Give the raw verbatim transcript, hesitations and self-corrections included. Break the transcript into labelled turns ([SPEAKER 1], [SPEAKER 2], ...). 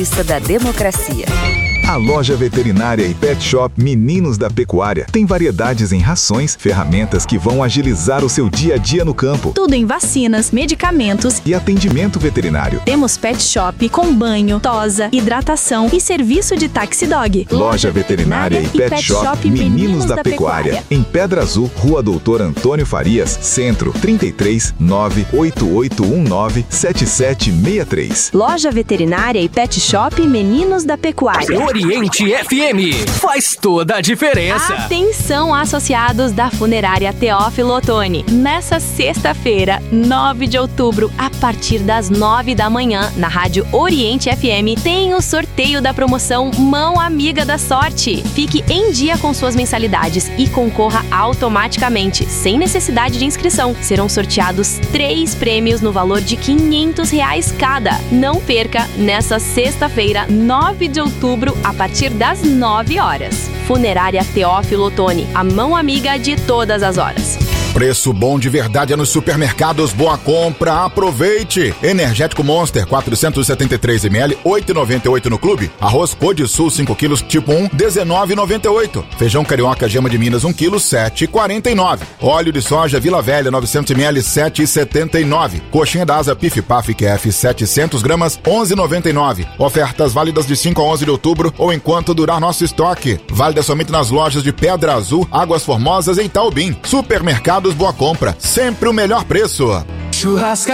[SPEAKER 1] da democracia.
[SPEAKER 2] A loja veterinária e pet shop Meninos da Pecuária tem variedades em rações, ferramentas que vão agilizar o seu dia a dia no campo.
[SPEAKER 3] Tudo em vacinas, medicamentos
[SPEAKER 2] e atendimento veterinário.
[SPEAKER 3] Temos pet shop com banho, tosa, hidratação e serviço de taxi dog.
[SPEAKER 2] Loja veterinária e pet, pet shop, shop Meninos, Meninos da, da Pecuária. Pecuária. Em Pedra Azul, Rua Doutor Antônio Farias, Centro, trinta e três, nove oito oito um nove, sete sete seis três.
[SPEAKER 1] Loja veterinária e pet shop Meninos da Pecuária.
[SPEAKER 4] Oriente F M, faz toda a diferença.
[SPEAKER 3] Atenção, associados da Funerária Teófilo Otoni. Nessa sexta-feira, nove de outubro, a partir das nove da manhã, na Rádio Oriente F M, tem o sorteio da promoção Mão Amiga da Sorte. Fique em dia com suas mensalidades e concorra automaticamente, sem necessidade de inscrição. Serão sorteados três prêmios no valor de quinhentos reais cada. Não perca, nessa sexta-feira, nove de outubro, a partir das nove horas. Funerária Teófilo Otoni, a mão amiga de todas as horas.
[SPEAKER 5] Preço bom de verdade é nos supermercados Boa Compra. Aproveite! Energético Monster quatrocentos e setenta e três mililitros, oito reais e noventa e oito centavos no clube. Arroz Code Sul cinco quilos tipo um, dezenove reais e noventa e oito centavos. Feijão Carioca Gema de Minas um quilo, sete reais e quarenta e nove centavos. Óleo de soja Vila Velha novecentos mililitros, sete reais e setenta e nove centavos. Coxinha da Asa Pif Paf Q F setecentos gramas, onze reais e noventa e nove centavos. Ofertas válidas de cinco a onze de outubro ou enquanto durar nosso estoque. Válida somente nas lojas de Pedra Azul, Águas Formosas e Itaubim. Supermercado Boa Compra, sempre o melhor preço.
[SPEAKER 4] Churrasca